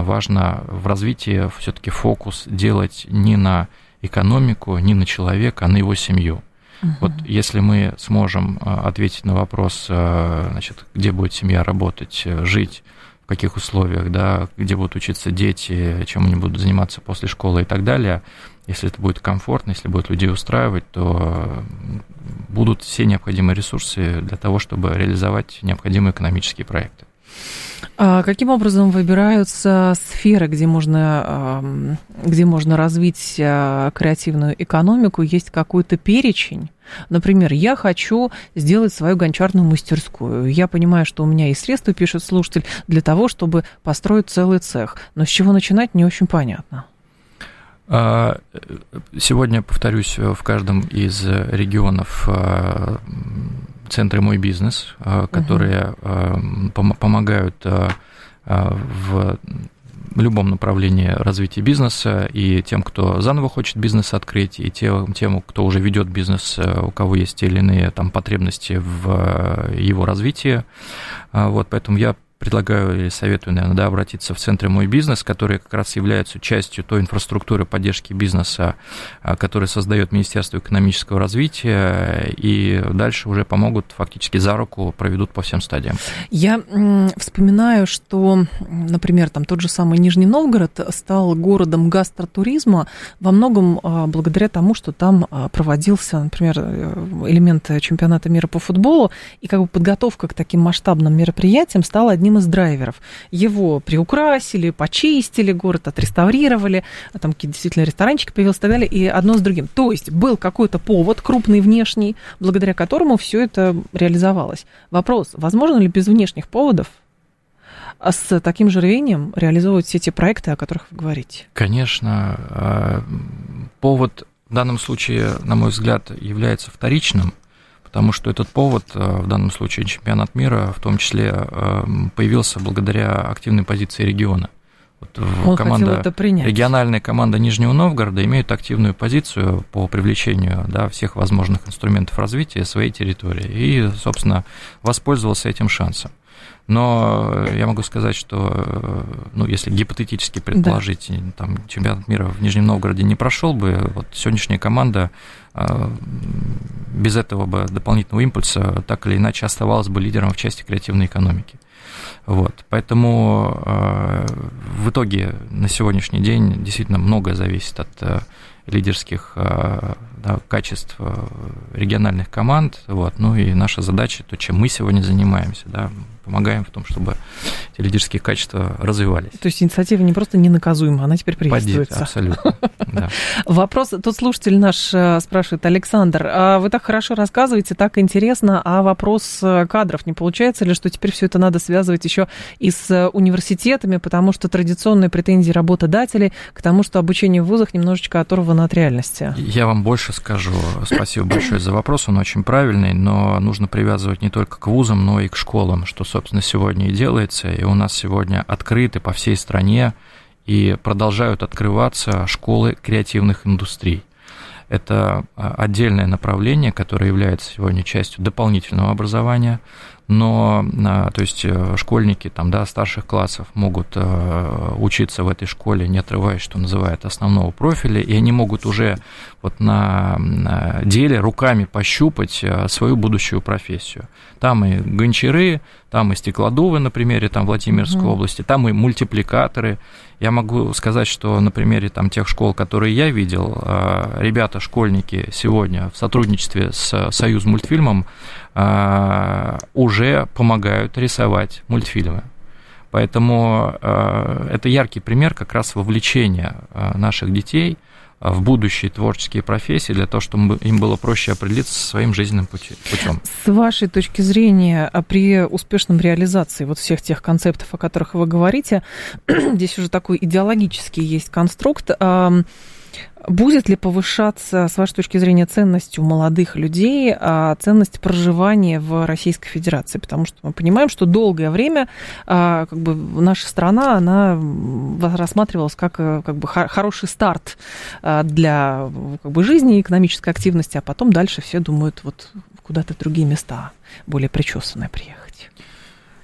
важно в развитии все-таки фокус делать не на экономику, не на человека, а на его семью. Вот если мы сможем ответить на вопрос, значит, где будет семья работать, жить, в каких условиях, да, где будут учиться дети, чем они будут заниматься после школы и так далее, если это будет комфортно, если будет людей устраивать, то будут все необходимые ресурсы для того, чтобы реализовать необходимые экономические проекты. А каким образом выбираются сферы, где можно развить креативную экономику? Есть какой-то перечень? Например, я хочу сделать свою гончарную мастерскую. Я понимаю, что у меня есть средства, пишет слушатель, для того, чтобы построить целый цех. Но с чего начинать, не очень понятно. Сегодня, повторюсь, в каждом из регионов центры «Мой бизнес», которые помогают в любом направлении развития бизнеса, и тем, кто заново хочет бизнес открыть, и тем, кто уже ведет бизнес, у кого есть те или иные там потребности в его развитии. Вот, поэтому я предлагаю или советую, наверное, да, обратиться в центры «Мой бизнес», которые как раз являются частью той инфраструктуры поддержки бизнеса, которую создает Министерство экономического развития, и дальше уже помогут, фактически за руку проведут по всем стадиям. Я вспоминаю, что, например, там тот же самый Нижний Новгород стал городом гастротуризма во многом благодаря тому, что там проводился, например, элемент чемпионата мира по футболу, и как бы подготовка к таким масштабным мероприятиям стала одним из драйверов. Его приукрасили, почистили, город отреставрировали, там какие-то действительно ресторанчики появились и так далее, и одно с другим. То есть был какой-то повод, крупный внешний, благодаря которому все это реализовалось. Вопрос, возможно ли без внешних поводов с таким же рвением реализовывать все эти проекты, о которых вы говорите? Конечно. Повод в данном случае, на мой взгляд, является вторичным, потому что этот повод, в данном случае чемпионат мира, в том числе появился благодаря активной позиции региона. Вот региональная команда Нижнего Новгорода имеет активную позицию по привлечению, да, всех возможных инструментов развития своей территории и, собственно, воспользовался этим шансом. Но я могу сказать, что, ну, если гипотетически предположить, да, там, чемпионат мира в Нижнем Новгороде не прошел бы, вот сегодняшняя команда без этого бы дополнительного импульса так или иначе оставалась бы лидером в части креативной экономики. Вот. Поэтому в итоге на сегодняшний день действительно многое зависит от лидерских, да, качеств региональных команд. Вот. Ну и наша задача, то, чем мы сегодня занимаемся, да, помогаем в том, чтобы эти лидерские качества развивались. То есть инициатива не просто ненаказуема, она теперь приветствуется. Абсолютно, да. Вопрос, тут слушатель наш спрашивает, Александр, вы так хорошо рассказываете, так интересно, а вопрос кадров, не получается ли, что теперь все это надо связывать еще и с университетами, потому что традиционные претензии работодателей к тому, что обучение в вузах немножечко оторвано от реальности? Я вам больше скажу. Спасибо большое за вопрос, он очень правильный, но нужно привязывать не только к вузам, но и к школам, что, собственно, сегодня и делается, и у нас сегодня открыты по всей стране и продолжают открываться школы креативных индустрий. Это отдельное направление, которое является сегодня частью дополнительного образования, но, то есть школьники там, да, старших классов могут учиться в этой школе, не отрываясь, что называется, основного профиля, и они могут уже вот на деле руками пощупать свою будущую профессию. Там и гончары, там и стеклодувы, на примере там, Владимирской области, там и мультипликаторы. Я могу сказать, что на примере там, тех школ, которые я видел, ребята, школьники сегодня в сотрудничестве с Союзмультфильмом уже помогают рисовать мультфильмы. Поэтому это яркий пример как раз вовлечения наших детей в будущие творческие профессии для того, чтобы им было проще определиться со своим жизненным путем. С вашей точки зрения, при успешном реализации вот всех тех концептов, о которых вы говорите, здесь уже такой идеологический есть конструкт. Будет ли повышаться, с вашей точки зрения, ценность у молодых людей, ценность проживания в Российской Федерации? Потому что мы понимаем, что долгое время как бы наша страна, она рассматривалась как бы хороший старт для как бы жизни и экономической активности, а потом дальше все думают вот куда-то в другие места, более причесанные приехать.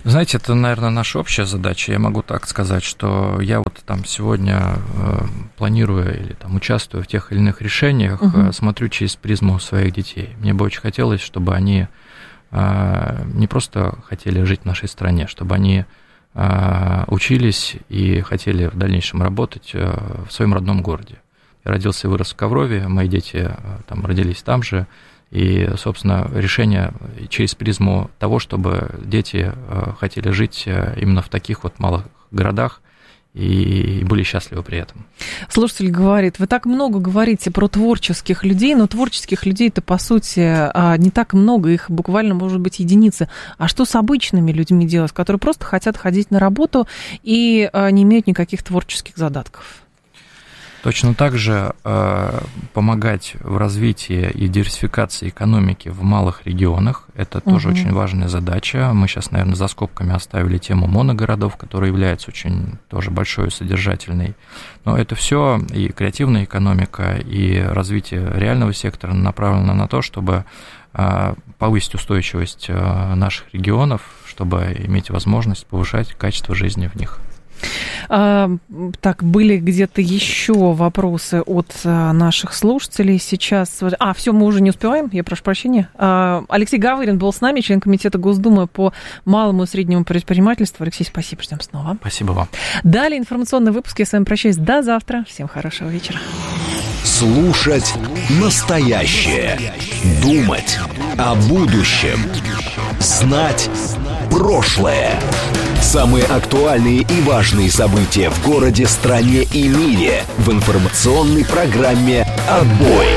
Знаете, это, наверное, наша общая задача. Я могу так сказать, что я вот там сегодня планирую или там участвую в тех или иных решениях, смотрю через призму своих детей. Мне бы очень хотелось, чтобы они не просто хотели жить в нашей стране, чтобы они учились и хотели в дальнейшем работать в своем родном городе. Я родился и вырос в Коврове, мои дети там родились там же. И, собственно, решение через призму того, чтобы дети хотели жить именно в таких вот малых городах и были счастливы при этом. Слушатель говорит, вы так много говорите про творческих людей, но творческих людей-то, по сути, не так много, их буквально, может быть, единицы. А что с обычными людьми делать, которые просто хотят ходить на работу и не имеют никаких творческих задатков? Точно так же помогать в развитии и диверсификации экономики в малых регионах. Это тоже очень важная задача. Мы сейчас, наверное, за скобками оставили тему моногородов, которая является очень тоже большой и содержательной. Но это все и креативная экономика, и развитие реального сектора направлено на то, чтобы повысить устойчивость наших регионов, чтобы иметь возможность повышать качество жизни в них. Так, были где-то еще вопросы от наших слушателей сейчас. Все, мы уже не успеваем, я прошу прощения. Алексей Гавырин был с нами, член комитета Госдумы по малому и среднему предпринимательству. Алексей, спасибо, ждем снова. Спасибо вам. Далее информационный выпуск. Я с вами прощаюсь до завтра. Всем хорошего вечера. Слушать настоящее. Думать о будущем. Знать прошлое. Самые актуальные и важные события в городе, стране и мире в информационной программе «Отбой».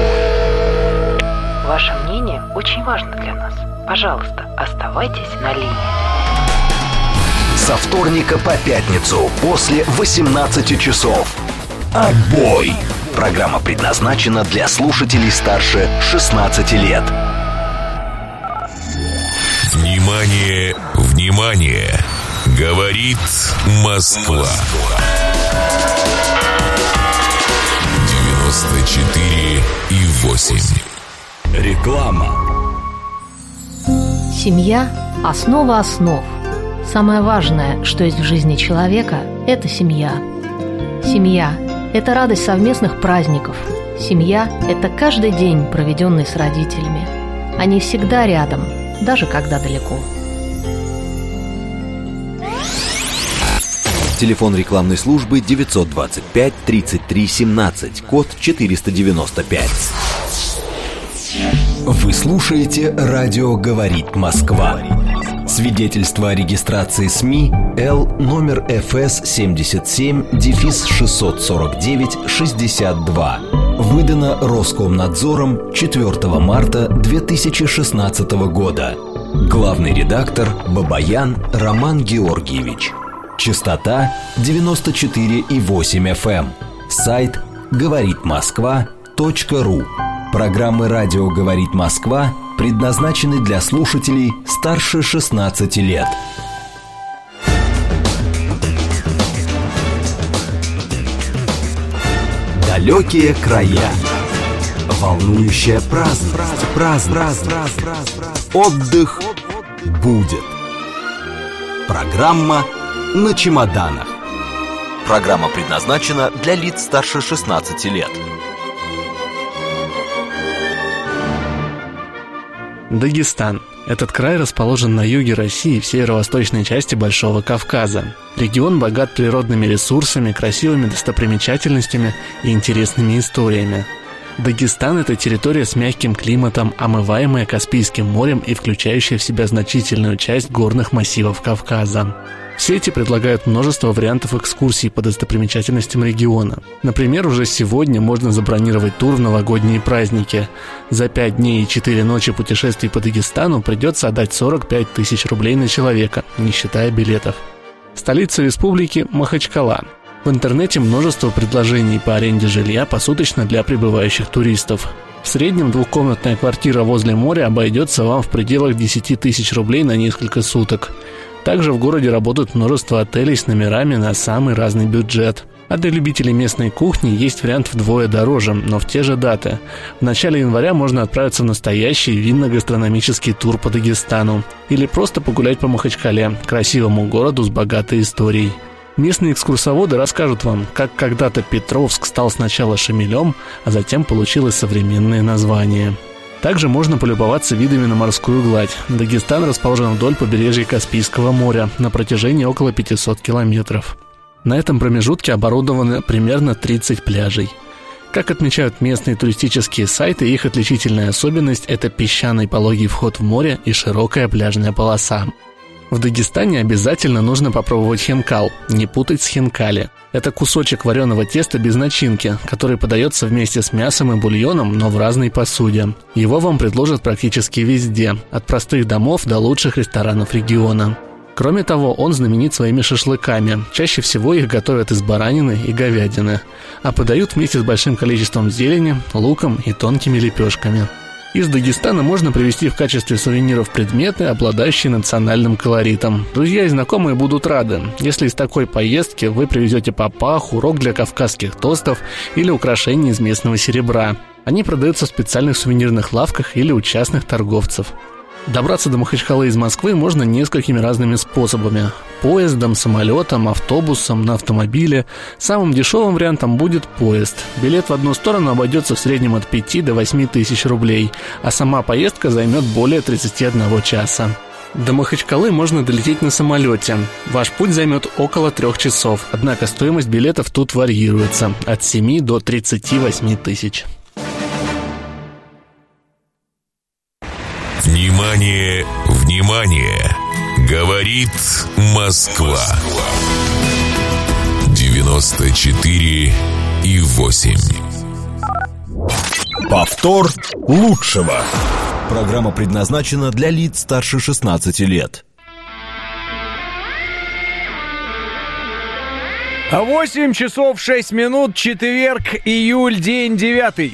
Ваше мнение очень важно для нас. Пожалуйста, оставайтесь на линии. Со вторника по пятницу после 18 часов. «Отбой». Программа предназначена для слушателей старше 16 лет. Внимание, внимание! Говорит Москва. 94,8. Реклама. Семья – основа основ. Самое важное, что есть в жизни человека – это семья. Семья – это радость совместных праздников. Семья – это каждый день, проведенный с родителями. Они всегда рядом, даже когда далеко. Телефон рекламной службы 925 33 17, код 495. Вы слушаете «Радио говорит Москва». Свидетельство о регистрации СМИ Л номер ФС 77-649-62. Выдано Роскомнадзором 4 марта 2016 года. Главный редактор Бабаян Роман Георгиевич. Частота 94,8 FM. Сайт говоритмосква.ру. Программы «Радио говорит Москва» предназначены для слушателей старше 16 лет. Далекие края. Волнующее праздник. Отдых будет. Программа на чемоданах. Программа предназначена для лиц старше 16 лет. Дагестан. Этот край расположен на юге России в северо-восточной части Большого Кавказа. Регион богат природными ресурсами, красивыми достопримечательностями и интересными историями. Дагестан – это территория с мягким климатом, омываемая Каспийским морем и включающая в себя значительную часть горных массивов Кавказа. В сети предлагают множество вариантов экскурсий по достопримечательностям региона. Например, уже сегодня можно забронировать тур в новогодние праздники. За 5 дней и 4 ночи путешествий по Дагестану придется отдать 45 тысяч рублей на человека, не считая билетов. Столица республики – Махачкала. В интернете множество предложений по аренде жилья посуточно для прибывающих туристов. В среднем двухкомнатная квартира возле моря обойдется вам в пределах 10 тысяч рублей на несколько суток. Также в городе работают множество отелей с номерами на самый разный бюджет. А для любителей местной кухни есть вариант вдвое дороже, но в те же даты. В начале января можно отправиться в настоящий винно-гастрономический тур по Дагестану. Или просто погулять по Махачкале, красивому городу с богатой историей. Местные экскурсоводы расскажут вам, как когда-то Петровск стал сначала Шамилем, а затем получилось современное название. Также можно полюбоваться видами на морскую гладь. Дагестан расположен вдоль побережья Каспийского моря на протяжении около 500 километров. На этом промежутке оборудовано примерно 30 пляжей. Как отмечают местные туристические сайты, их отличительная особенность – это песчаный пологий вход в море и широкая пляжная полоса. В Дагестане обязательно нужно попробовать хинкал, не путать с хинкали. Это кусочек вареного теста без начинки, который подается вместе с мясом и бульоном, но в разной посуде. Его вам предложат практически везде, от простых домов до лучших ресторанов региона. Кроме того, он знаменит своими шашлыками. Чаще всего их готовят из баранины и говядины, а подают вместе с большим количеством зелени, луком и тонкими лепешками. Из Дагестана можно привезти в качестве сувениров предметы, обладающие национальным колоритом. Друзья и знакомые будут рады, если из такой поездки вы привезете папаху, рог для кавказских тостов или украшения из местного серебра. Они продаются в специальных сувенирных лавках или у частных торговцев. Добраться до Махачкалы из Москвы можно несколькими разными способами. Поездом, самолетом, автобусом, на автомобиле. Самым дешевым вариантом будет поезд. Билет в одну сторону обойдется в среднем от 5 до 8 тысяч рублей, а сама поездка займет более 31 часа. До Махачкалы можно долететь на самолете. Ваш путь займет около 3 часов, однако стоимость билетов тут варьируется от 7 до 38 тысяч. Внимание, внимание! Говорит Москва. 94,8. Повтор лучшего. Программа предназначена для лиц старше 16 лет. 8 часов 6 минут, четверг, июль, день 9.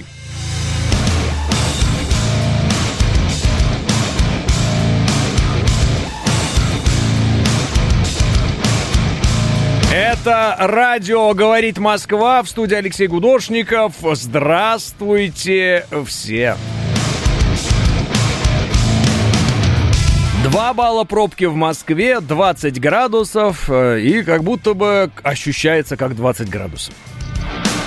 Это радио «Говорит Москва», в студии Алексей Гудошников. Здравствуйте все. 2 балла пробки в Москве, 20 градусов, и как будто бы ощущается как 20 градусов.